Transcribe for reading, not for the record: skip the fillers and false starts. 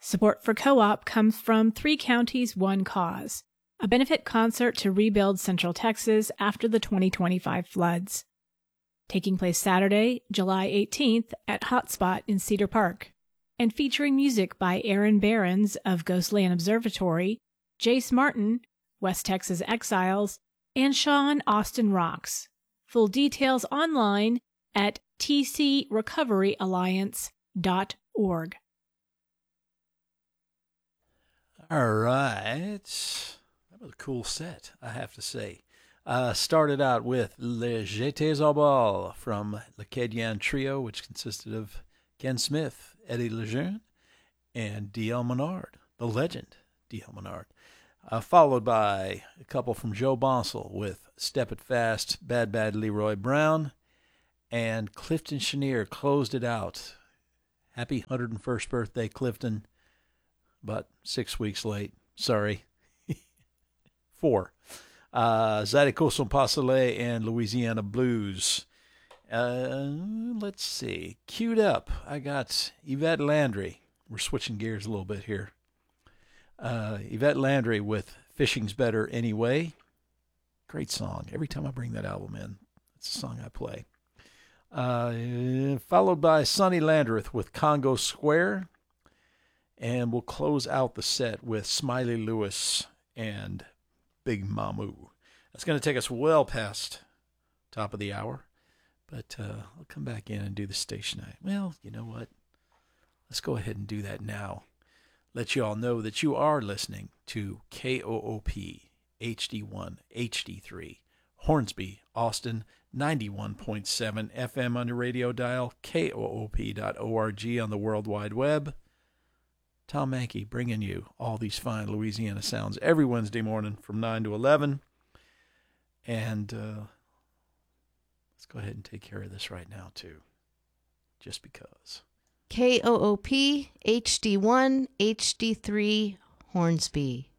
Support for Co-op comes from 3 Counties, 1 Cause, a benefit concert to rebuild Central Texas after the 2025 floods. Taking place Saturday, July 18th at Hotspot in Cedar Park, and featuring music by Aaron Behrens of Ghostland Observatory, Jace Martin, West Texas Exiles, and Sean Austin Rocks. Full details online at tcrecoveryalliance.org. All right. That was a cool set, I have to say. Started out with Les Jetés au Bal from Le Cadian Trio, which consisted of Ken Smith, Eddie Lejeune, and D.L. Menard, the legend D.L. Menard. Followed by a couple from Joe Bonsall with Step It Fast, Bad Bad Leroy Brown, and Clifton Chenier closed it out. Happy 101st birthday, Clifton. But 6 weeks late. Sorry. 4. Zydeco Son Passelet and Louisiana Blues. Let's see. Queued up, I got Yvette Landry. We're switching gears a little bit here. Yvette Landry with Fishing's Better Anyway. Great song. Every time I bring that album in, it's a song I play. Followed by Sonny Landreth with Congo Square. And we'll close out the set with Smiley Lewis and Big Mamu. That's going to take us well past top of the hour. But I'll come back in and do the station night. Well, you know what? Let's go ahead and do that now. Let you all know that you are listening to KOOP HD1, HD3, Hornsby, Austin, 91.7 FM on your radio dial, KOOP.org on the World Wide Web. Tom Mankey bringing you all these fine Louisiana sounds every Wednesday morning from 9 to 11. And let's go ahead and take care of this right now, too, just because. KOOP HD1 HD3 Hornsby.